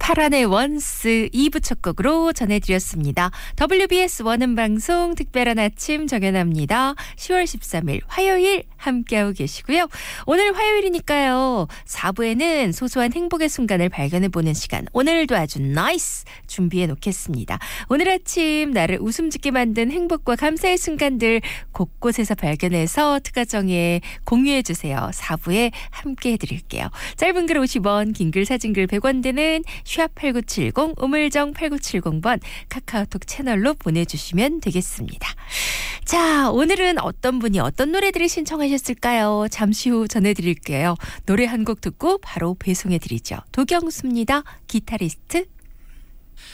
파란의 원스 2부 첫 곡으로 전해드렸습니다. WBS 원음방송 특별한 아침 정연합니다. 10월 13일 화요일 함께하고 계시고요. 오늘 화요일이니까요. 4부에는 소소한 행복의 순간을 발견해보는 시간. 오늘도 아주 나이스 준비해 놓겠습니다. 오늘 아침 나를 웃음 짓게 만든 행복과 감사의 순간들 곳곳에서 발견해서 특가정에 공유해주세요. 4부에 함께해드릴게요. 짧은 글 50원, 긴 글 사진 글 100원 되는 샵8970 우물정 8970번 카카오톡 채널로 보내주시면 되겠습니다. 자, 오늘은 어떤 분이 어떤 노래들을 신청하셨을까요? 잠시 후 전해드릴게요. 노래 한 곡 듣고 바로 배송해드리죠. 도경수입니다. 기타리스트.